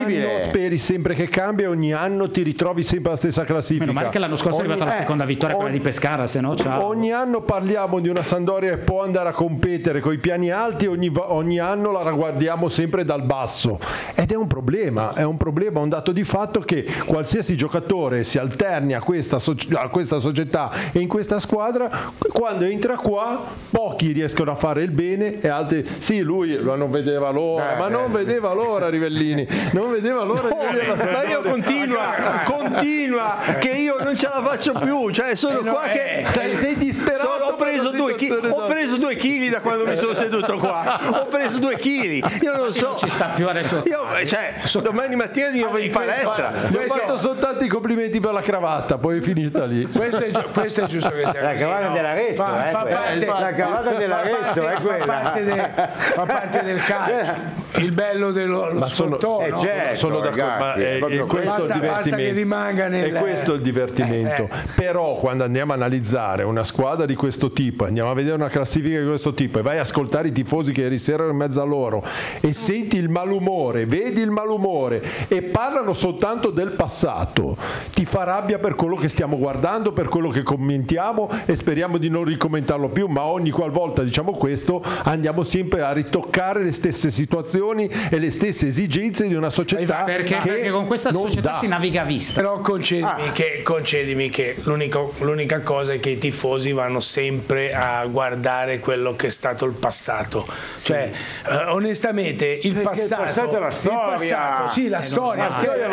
speri sempre che cambia, ogni anno ti ritrovi sempre alla stessa classifica. Meno male che l'anno scorso è arrivata la seconda vittoria, quella di Pescara, se no ciao. Ogni anno parliamo di una Sampdoria che può andare a competere con i piani alti, ogni anno la ragguardiamo sempre dal basso, ed è un problema, un dato di fatto che qualsiasi giocatore si alterni a questa società e in questa squadra, quando entra qua pochi riescono a fare il bene e altri sì, lui non vedeva l'ora, ma non vedeva l'ora Rivellini, non vedeva l'ora di vedere la ma io continua che io non ce la faccio più, cioè sono qua che sei disperato. ho preso 2 chili da quando mi sono seduto qua, ho preso 2 chili, io non so, Non ci sta più adesso. Domani mattina devo in palestra. Mi ho fatto soltanto i complimenti per la cravatta, poi è finita lì. Questo è giusto che sia La cravatta dell'Arezzo, la cravatta dell'Arezzo è quella. Fa parte del calcio. Il bello dello sfottò, Sono d'accordo, questo è il basta che rimanga nel... E questo è il divertimento. Però quando andiamo a analizzare una squadra di questo tipo, andiamo a vedere una classifica di questo tipo e vai a ascoltare i tifosi che ieri sera erano in mezzo a loro e senti il malumore, vedi il malumore e parlano soltanto del passato, ti fa rabbia per quello che stiamo guardando, per quello che commentiamo, e speriamo di non ricomentarlo più, ma ogni qualvolta diciamo questo andiamo sempre a ritoccare le stesse situazioni e le stesse esigenze di una società perché con questa società si naviga a vista. Però concedimi che l'unica cosa è che i tifosi vanno sempre a guardare quello che è stato il passato, cioè onestamente il passato è la storia, la storia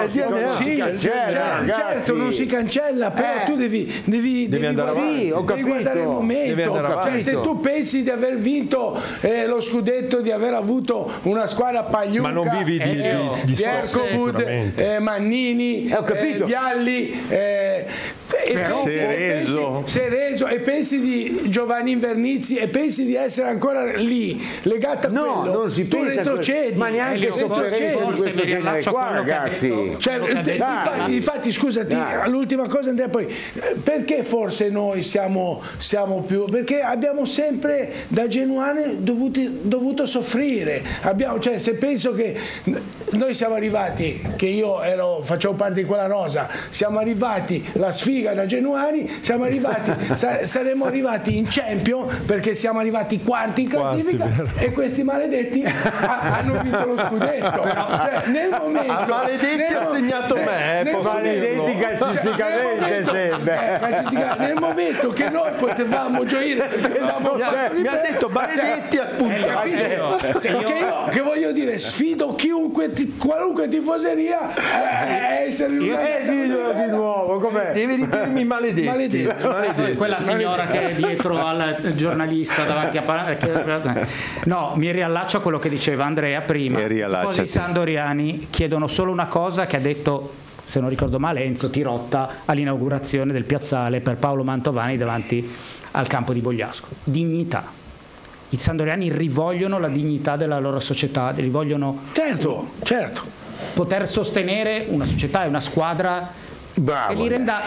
certo non si cancella, però tu devi guardare il momento, cioè, se tu pensi di aver vinto lo scudetto, di aver avuto una squadra pagliuca, ma non vivi di Vierkovud, Mannini, Vialli, Cerezo, e pensi di Giovanni Invernizzi e pensi di essere ancora lì legato a quello, non si tu pensa retrocedi, ma neanche sofferenze di questo genere qua, ragazzi. Infatti scusati, l'ultima cosa Andrea, poi perché forse noi siamo più, perché abbiamo sempre da genuani dovuto soffrire, cioè, se penso che noi siamo arrivati, che io facevo parte di quella rosa, siamo arrivati la sfiga da genuani, siamo arrivati saremmo arrivati in Champions perché siamo arrivati quarti in classifica e questi maledetti hanno vinto lo scudetto, cioè, nel momento maledetti ha segnato me, maledetti calcisticamente nel momento che noi potevamo gioire mi ha detto maledetti appunto, che voglio dire, sfido qualunque tifoseria a essere di nuovo, com'è? devi ritenermi maledetto. Quella signora che è dietro al giornalista davanti a no, mi riallaccio a quello che diceva Andrea prima. I tifosi sandoriani chiedono solo una cosa che ha detto, se non ricordo male, Enzo Tirotta all'inaugurazione del piazzale per Paolo Mantovani davanti al campo di Bogliasco: dignità. I sandoriani rivogliono la dignità della loro società, rivogliono certo poter sostenere una società e una squadra che li renda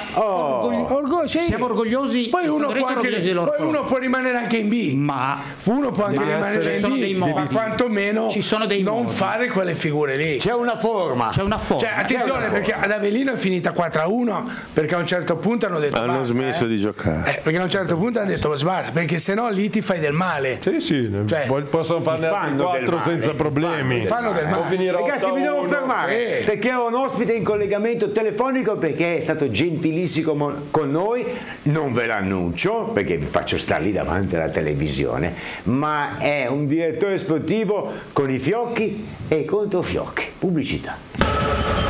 siamo orgogliosi. Poi uno può rimanere anche in B, ma uno può anche rimanere in B, ma quantomeno ci sono dei non modi. fare quelle figure lì. C'è una forma. Cioè, attenzione, perché ad Avellino è finita 4-1 perché a un certo punto hanno detto hanno smesso di giocare, perché a un certo punto hanno detto sbasta, perché sennò lì ti fai del male. Possono farne altri 4 senza problemi. Fanno del male. Ragazzi, mi devo fermare perché ho un ospite in collegamento telefonico, perché è stato gentilissimo con noi. Non ve l'annuncio perché vi faccio stare lì davanti alla televisione, ma è un direttore sportivo con i fiocchi e contro fiocchi. Pubblicità.